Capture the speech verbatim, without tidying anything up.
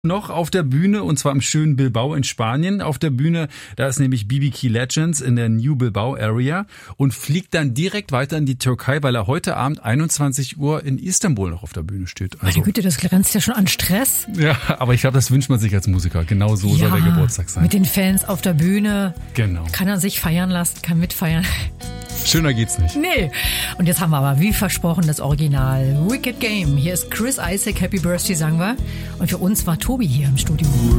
noch auf der Bühne, und zwar im schönen Bilbao in Spanien. Auf der Bühne, da ist nämlich B B Key Legends in der New Bilbao Area und fliegt dann direkt weiter in die Türkei, weil er heute Abend einundzwanzig Uhr in Istanbul noch auf der Bühne steht. Also, meine Güte, das grenzt ja schon an Stress. Ja, aber ich glaube, das wünscht man sich als Musiker. Genau so ja, soll der Geburtstag sein. Mit den Fans auf der Bühne. Genau. Kann er sich feiern lassen, kann mitfeiern. Schöner geht's nicht. Nee. Und jetzt haben wir aber, wie versprochen, das Original Wicked Game. Hier ist Chris Isaak, Happy Birthday, sagen wir. Und für uns war Tobi hier im Studio.